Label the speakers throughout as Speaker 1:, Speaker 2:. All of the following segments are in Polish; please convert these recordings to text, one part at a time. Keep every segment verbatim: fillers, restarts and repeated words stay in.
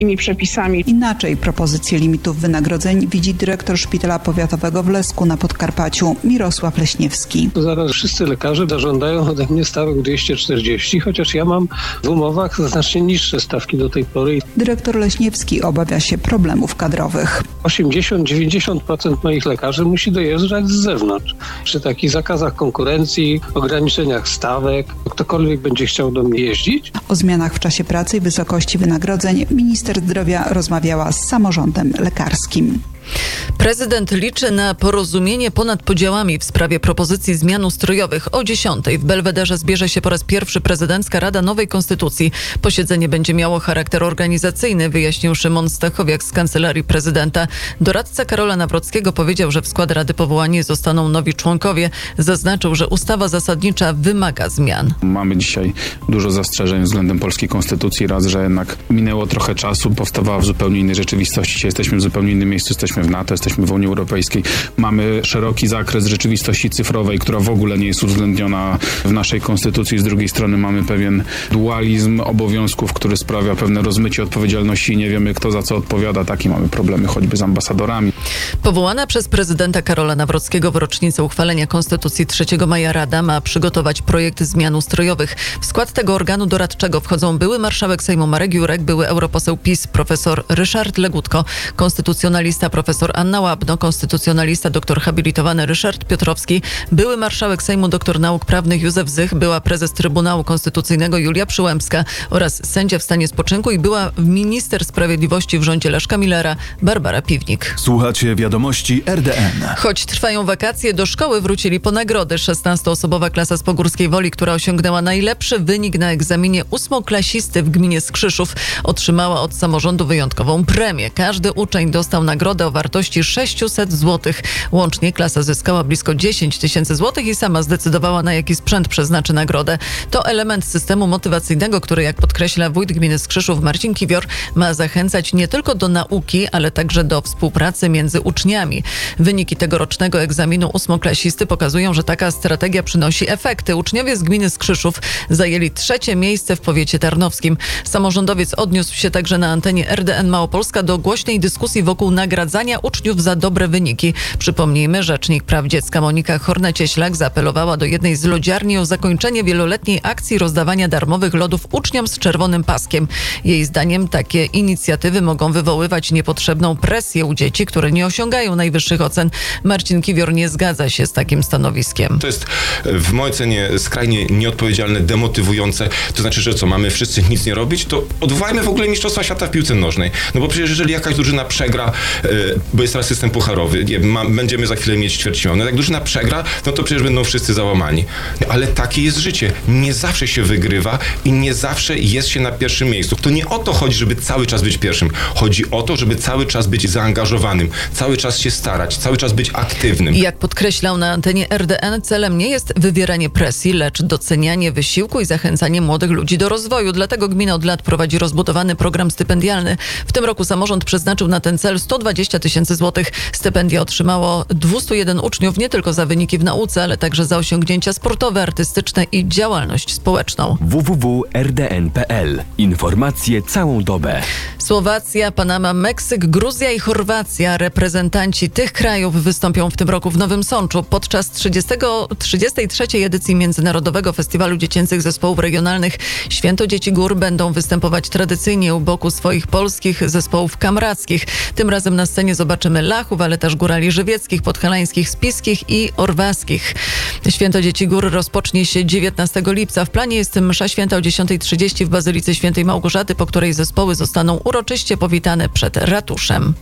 Speaker 1: tymi przepisami.
Speaker 2: Inaczej propozycję limitów wynagrodzeń widzi dyrektor Szpitala Powiatowego w Lesku na Podkarpaciu Mirosław Leśniewski.
Speaker 3: To zaraz wszyscy lekarze zażądają ode mnie stawek dwieście czterdzieści, chociaż ja mam w umowach znacznie niższe stawki do tej pory.
Speaker 2: Dyrektor Leśniewski obawia się problemów kadrowych.
Speaker 3: osiemdziesiąt do dziewięćdziesięciu procent moich lekarzy musi dojeżdżać z zewnątrz. Przy takich zakazach konkurencji, ograniczeniach stawek, ktokolwiek będzie chciał do mnie jeździć.
Speaker 2: O zmianach w czasie pracy i wysokości wynagrodzeń minister zdrowia rozmawiała z samorządem lekarskim.
Speaker 4: Prezydent liczy na porozumienie ponad podziałami w sprawie propozycji zmian ustrojowych. O dziesiątej w Belwederze zbierze się po raz pierwszy prezydencka Rada Nowej Konstytucji. Posiedzenie będzie miało charakter organizacyjny, wyjaśnił Szymon Stachowiak z Kancelarii Prezydenta. Doradca Karola Nawrockiego powiedział, że w skład Rady powołani zostaną nowi członkowie. Zaznaczył, że ustawa zasadnicza wymaga zmian.
Speaker 5: Mamy dzisiaj dużo zastrzeżeń względem polskiej konstytucji. Raz, że jednak minęło trochę czasu, powstawała w zupełnie innej rzeczywistości. Dzisiaj jesteśmy w zupełnie innym miejscu, jesteśmy w NATO, jesteśmy w Unii Europejskiej. Mamy szeroki zakres rzeczywistości cyfrowej, która w ogóle nie jest uwzględniona w naszej konstytucji. Z drugiej strony mamy pewien dualizm obowiązków, który sprawia pewne rozmycie odpowiedzialności i nie wiemy, kto za co odpowiada. Takie mamy problemy choćby z ambasadorami.
Speaker 4: Powołana przez prezydenta Karola Nawrockiego w rocznicę uchwalenia Konstytucji trzeciego maja Rada ma przygotować projekt zmian ustrojowych. W skład tego organu doradczego wchodzą były marszałek Sejmu Marek Jurek, były europoseł PiS profesor Ryszard Legutko, konstytucjonalista profesor Anna Łabno, konstytucjonalista doktor habilitowany Ryszard Piotrowski, były marszałek Sejmu doktor nauk prawnych Józef Zych, była prezes Trybunału Konstytucyjnego Julia Przyłębska oraz sędzia w stanie spoczynku i była minister sprawiedliwości w rządzie Leszka Millera Barbara Piwnik.
Speaker 6: Słuchacie wiadomości R D N.
Speaker 4: Choć trwają wakacje, do szkoły wrócili po nagrody. szesnastoosobowa klasa z Pogórskiej Woli, która osiągnęła najlepszy wynik na egzaminie ósmoklasisty w gminie Skrzyszów, otrzymała od samorządu wyjątkową premię. Każdy uczeń dostał nagrodę o wartości sześćset złotych. Łącznie klasa zyskała blisko dziesięć tysięcy złotych i sama zdecydowała, na jaki sprzęt przeznaczy nagrodę. To element systemu motywacyjnego, który, jak podkreśla wójt gminy Skrzyszów Marcin Kiwior, ma zachęcać nie tylko do nauki, ale także do współpracy między uczniami. Wyniki tegorocznego egzaminu ósmoklasisty pokazują, że taka strategia przynosi efekty. Uczniowie z gminy Skrzyszów zajęli trzecie miejsce w powiecie tarnowskim. Samorządowiec odniósł się także na antenie R D N Małopolska do głośnej dyskusji wokół nagradzania uczniów za dobre wyniki. Przypomnijmy, rzecznik praw dziecka Monika Horna-Cieślak zaapelowała do jednej z lodziarni o zakończenie wieloletniej akcji rozdawania darmowych lodów uczniom z czerwonym paskiem. Jej zdaniem takie inicjatywy mogą wywoływać niepotrzebną presję u dzieci, które nie osiągają najwyższych ocen. Marcin Kiwior nie zgadza się z takim stanowiskiem.
Speaker 7: To jest w mojej ocenie skrajnie nieodpowiedzialne, demotywujące. To znaczy, że co, mamy wszyscy nic nie robić? To odwołajmy w ogóle Mistrzostwa Świata w piłce nożnej. No bo przecież jeżeli jakaś drużyna przegra, yy, bo jest teraz system pucharowy, nie, ma, będziemy za chwilę mieć ćwierćfinał. No jak drużyna przegra, no to przecież będą wszyscy załamani. Ale takie jest życie. Nie zawsze się wygrywa i nie zawsze jest się na pierwszym miejscu. To nie o to chodzi, żeby cały czas być pierwszym. Chodzi o to, żeby cały czas być zaangażowanym, cały czas się starać, cały czas być aktywnym.
Speaker 4: Jak podkreślał na antenie R D N, celem nie jest wywieranie presji, lecz docenianie wysiłku i zachęcanie młodych ludzi do rozwoju. Dlatego gmina od lat prowadzi rozbudowany program stypendialny. W tym roku samorząd przeznaczył na ten cel sto dwadzieścia tysięcy złotych. Stypendia otrzymało dwieście jeden uczniów nie tylko za wyniki w nauce, ale także za osiągnięcia sportowe, artystyczne i działalność społeczną.
Speaker 6: w w w kropka r d n kropka p l. Informacje całą dobę.
Speaker 4: Słowacja, Panama, Meksyk, Gruzja i Chorwacja. Reprezentanci tych krajów wystąpią w tym roku w Nowym Sączu podczas trzydziestej trzeciej edycji Międzynarodowego Festiwalu Dziecięcych Zespołów Regionalnych. Święto Dzieci Gór będą występować tradycyjnie u boku swoich polskich zespołów kamrackich. Tym razem na scenie zobaczymy Lachów, ale też górali żywieckich, podhalańskich, spiskich i orwaskich. Święto Dzieci Gór rozpocznie się dziewiętnastego lipca. W planie jest msza święta o dziesiątej trzydzieści w Bazylice Świętej Małgorzaty, po której zespoły zostaną uroczyście powitane przed ratuszem.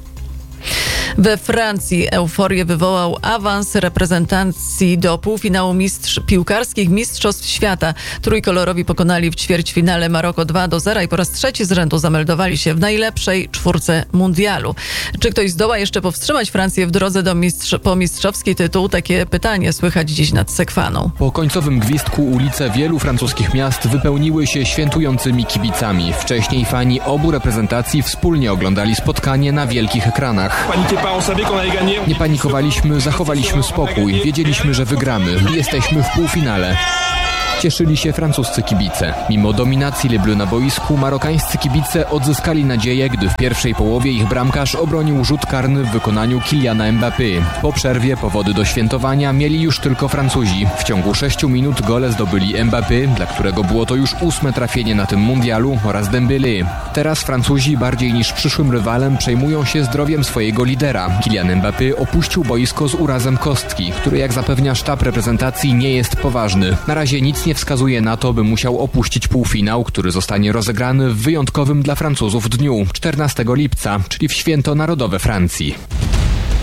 Speaker 4: We Francji euforię wywołał awans reprezentacji do półfinału mistrz, piłkarskich Mistrzostw Świata. Trójkolorowi pokonali w ćwierćfinale Maroko dwa do zera i po raz trzeci z rzędu zameldowali się w najlepszej czwórce mundialu. Czy ktoś zdoła jeszcze powstrzymać Francję w drodze do mistrz, po mistrzowski tytuł? Takie pytanie słychać dziś nad Sekwaną.
Speaker 8: Po końcowym gwizdku ulice wielu francuskich miast wypełniły się świętującymi kibicami. Wcześniej fani obu reprezentacji wspólnie oglądali spotkanie na wielkich ekranach. Nie panikowaliśmy, zachowaliśmy spokój. Wiedzieliśmy, że wygramy. Jesteśmy w półfinale. Cieszyli się francuscy kibice. Mimo dominacji Le Bleu na boisku, marokańscy kibice odzyskali nadzieję, gdy w pierwszej połowie ich bramkarz obronił rzut karny w wykonaniu Kyliana Mbappé. Po przerwie powody do świętowania mieli już tylko Francuzi. W ciągu sześciu minut gole zdobyli Mbappé, dla którego było to już ósme trafienie na tym mundialu, oraz Dembélé. Teraz Francuzi bardziej niż przyszłym rywalem przejmują się zdrowiem swojego lidera. Kylian Mbappé opuścił boisko z urazem kostki, który jak zapewnia sztab reprezentacji nie jest poważny. Na razie nic nie wskazuje na to, by musiał opuścić półfinał, który zostanie rozegrany w wyjątkowym dla Francuzów dniu, czternastego lipca, czyli w święto narodowe Francji.